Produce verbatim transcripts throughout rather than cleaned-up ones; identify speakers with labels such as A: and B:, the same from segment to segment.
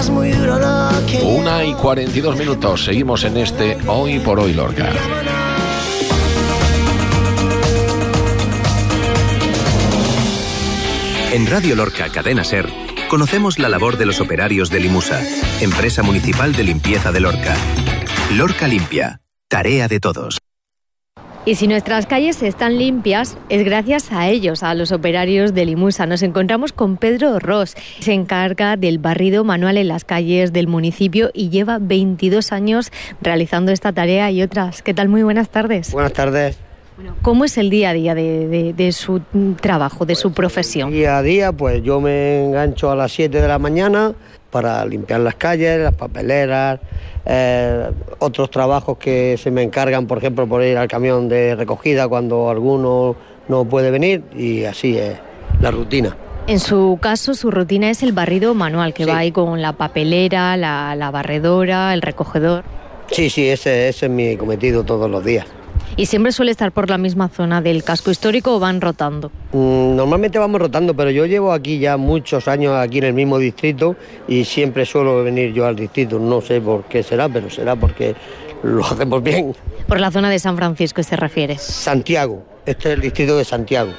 A: Una y cuarenta y dos minutos. Seguimos en este Hoy por Hoy Lorca.
B: En Radio Lorca Cadena Ser conocemos la labor de los operarios de Limusa, empresa municipal de limpieza de Lorca. Lorca Limpia, tarea de todos.
C: Y si nuestras calles están limpias, es gracias a ellos, a los operarios de Limusa. Nos encontramos con Pedro Ros. Se encarga del barrido manual en las calles del municipio y lleva veintidós años realizando esta tarea y otras. ¿Qué tal? Muy buenas tardes.
D: Buenas tardes.
C: Bueno, ¿cómo es el día a día de, de, de su trabajo, de su profesión?
D: Día a día, pues yo me engancho a las siete de la mañana para limpiar las calles, las papeleras, eh, otros trabajos que se me encargan, por ejemplo, por ir al camión de recogida cuando alguno no puede venir, y así es la rutina.
C: En su caso, su rutina es el barrido manual, que sí. Va ahí con la papelera, la, la barredora, el recogedor.
D: Sí, sí, ese, ese es mi cometido todos los días.
C: ¿Y siempre suele estar por la misma zona del casco histórico o van rotando?
D: Mm, normalmente vamos rotando, pero yo llevo aquí ya muchos años aquí en el mismo distrito y siempre suelo venir yo al distrito. No sé por qué será, pero será porque lo hacemos bien.
C: ¿Por la zona de San Francisco se refiere?
D: Santiago, este es el distrito de Santiago.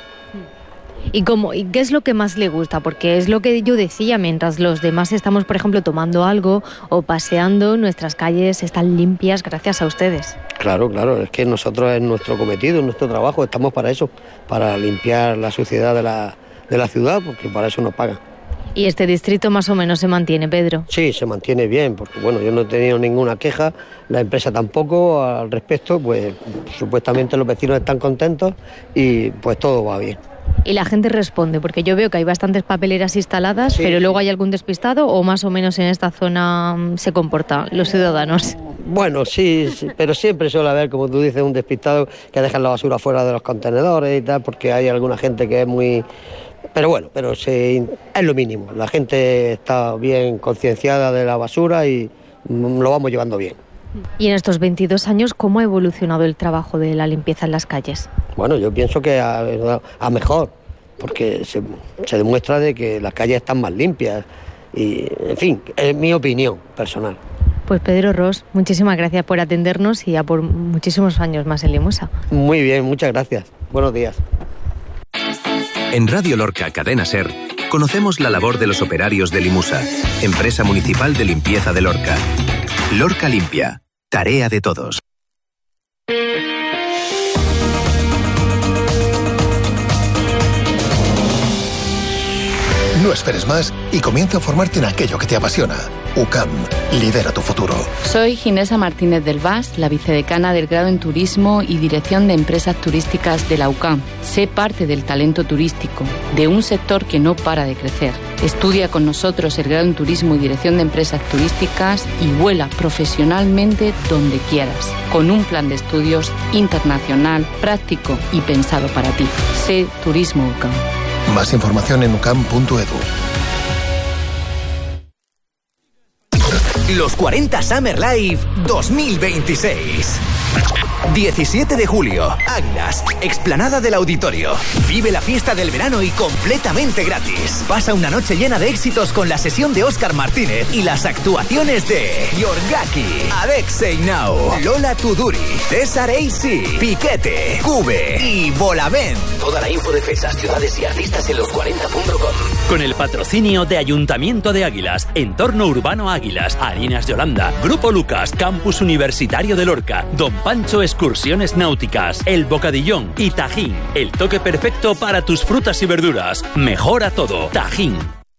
C: ¿Y cómo? ¿Y qué es lo que más le gusta? Porque es lo que yo decía, mientras los demás estamos, por ejemplo, tomando algo o paseando, nuestras calles están limpias gracias a ustedes.
D: Claro, claro, es que nosotros es nuestro cometido, nuestro trabajo, estamos para eso, para limpiar la suciedad de la, de la ciudad, porque para eso nos pagan.
C: ¿Y este distrito más o menos se mantiene, Pedro?
D: Sí, se mantiene bien, porque bueno, yo no he tenido ninguna queja, la empresa tampoco al respecto, pues supuestamente los vecinos están contentos y pues todo va bien.
C: Y la gente responde, porque yo veo que hay bastantes papeleras instaladas, sí, pero luego hay algún despistado, o más o menos en esta zona se comportan los ciudadanos.
D: Bueno, sí, sí, pero siempre suele haber, como tú dices, un despistado que deja la basura fuera de los contenedores y tal, porque hay alguna gente que es muy... Pero bueno, pero sí, es lo mínimo. La gente está bien concienciada de la basura y lo vamos llevando bien.
C: Y en estos veintidós años, ¿cómo ha evolucionado el trabajo de la limpieza en las calles?
D: Bueno, yo pienso que a, a mejor, porque se, se demuestra de que las calles están más limpias y, en fin, es mi opinión personal.
C: Pues Pedro Ros, muchísimas gracias por atendernos y a por muchísimos años más en Limusa.
D: Muy bien, muchas gracias. Buenos días.
B: En Radio Lorca Cadena Ser conocemos la labor de los operarios de Limusa, empresa municipal de limpieza de Lorca. Lorca Limpia, tarea de todos.
E: No esperes más y comienza a formarte en aquello que te apasiona. U C A M, lidera tu futuro.
F: Soy Ginesa Martínez del Vaz, la vicedecana del grado en Turismo y Dirección de Empresas Turísticas de la U C A M. Sé parte del talento turístico, de un sector que no para de crecer. Estudia con nosotros el grado en Turismo y Dirección de Empresas Turísticas y vuela profesionalmente donde quieras, con un plan de estudios internacional, práctico y pensado para ti. Sé Turismo U C A M.
E: Más información en ucam punto edu.
G: Los cuarenta Summer Live dos mil veintiséis. diecisiete de julio, Águilas, explanada del Auditorio. Vive la fiesta del verano y completamente gratis. Pasa una noche llena de éxitos con la sesión de Óscar Martínez y las actuaciones de Yorgaki, Alexei Now, Lola Tuduri, César A C, Piquete, Cube y Bolavent.
H: Toda la info de fechas, ciudades y artistas en los cuarenta punto com.
I: Con el patrocinio de Ayuntamiento de Águilas, Entorno Urbano Águilas, Harinas de Holanda, Grupo Lucas, Campus Universitario de Lorca, Don Pancho Excursiones Náuticas, El Bocadillón y Tajín. El toque perfecto para tus frutas y verduras. Mejora todo. Tajín.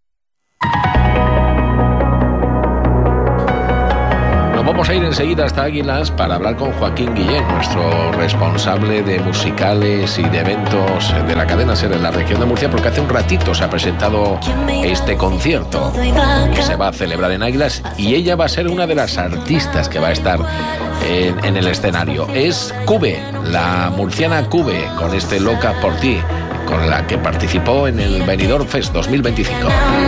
A: Nos vamos a ir enseguida hasta Águilas para hablar con Joaquín Guillén, nuestro responsable de musicales y de eventos de la cadena SER en la región de Murcia, porque hace un ratito se ha presentado este concierto que se va a celebrar en Águilas y ella va a ser una de las artistas que va a estar en, en el escenario. Es Cube, la murciana Cube, con este Loca por ti, con la que participó en el Benidorm Fest dos mil veinticinco.